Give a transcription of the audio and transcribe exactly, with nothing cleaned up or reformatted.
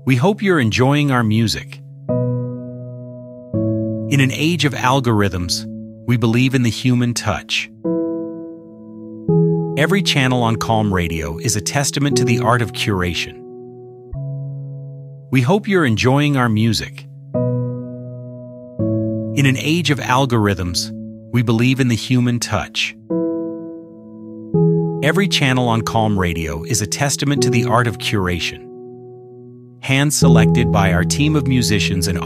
We hope you're enjoying our music. In an age of algorithms, we believe in the human touch. Every channel on Calm Radio is a testament to the art of curation. We hope you're enjoying our music. In an age of algorithms, we believe in the human touch. Every channel on Calm Radio is a testament to the art of curation. Hand-selected by our team of musicians and